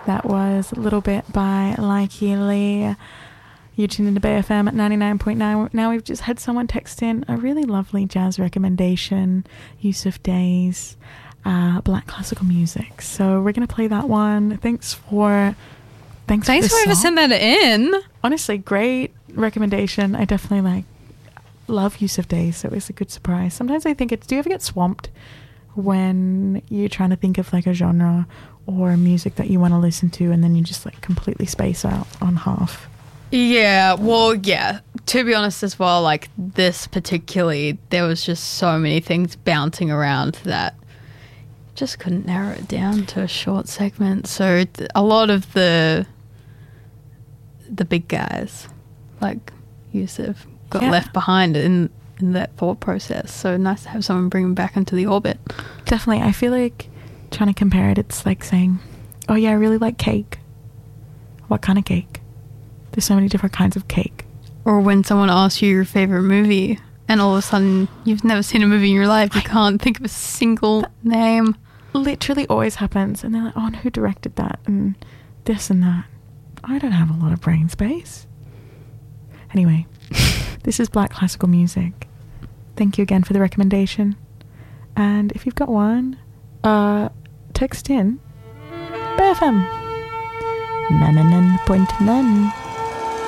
That was a little bit by Likey Lee. You tuned into Bay FM at 99.9. Now we've just had someone text in a really lovely jazz recommendation, Yusuf Day's Black Classical Music. So we're going to play that one. Thanks for whoever sent that in. Honestly, great recommendation. I definitely love Yusuf Day, so it was a good surprise. Sometimes I think do you ever get swamped when you're trying to think of like a genre or music that you want to listen to and then you just like completely space out on half? Yeah, well, yeah. To be honest as well, like this particularly, there was just so many things bouncing around that just couldn't narrow it down to a short segment. So a lot of the big guys, like Yusuf, got left behind in that thought process. So nice to have someone bring him back into the orbit. Definitely. I feel like trying to compare it's like saying, oh yeah, I really like cake. What kind of cake? There's so many different kinds of cake. Or when someone asks you your favorite movie and all of a sudden you've never seen a movie in your life, you can't think of a single name. Literally always happens. And they're like, oh, and who directed that? And this and that. I don't have a lot of brain space. Anyway, this is Black Classical Music. Thank you again for the recommendation. And if you've got one, text in BFM 99.9.